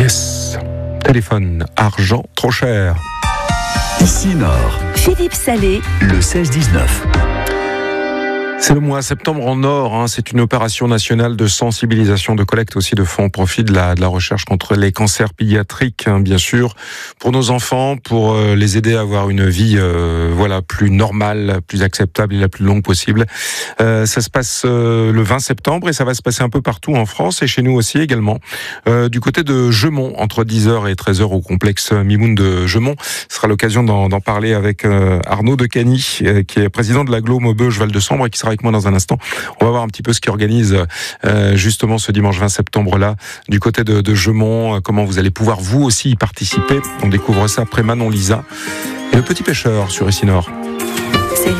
Yes. Téléphone, argent, trop cher. Ici Nord, Philippe Salé, le 16-19. C'est le mois septembre en Nord, c'est une opération nationale de sensibilisation, de collecte aussi de fonds au profit de la recherche contre les cancers pédiatriques, bien sûr, pour nos enfants, pour les aider à avoir une vie plus normale, plus acceptable et la plus longue possible. Ça se passe le 20 septembre et ça va se passer un peu partout en France et chez nous aussi également. Du côté de Gemont, entre 10h et 13h au complexe Mimoun de Gemont, ce sera l'occasion d'en parler avec Arnaud Decany, qui est président de l'agglo Maubeuge Val-de-Sambre et qui sera avec moi dans un instant. On va voir un petit peu ce qui organise justement ce dimanche 20 septembre-là, du côté de Gemont, comment vous allez pouvoir vous aussi y participer. On découvre ça après Manon Lisa et le petit pêcheur sur Ici Nord.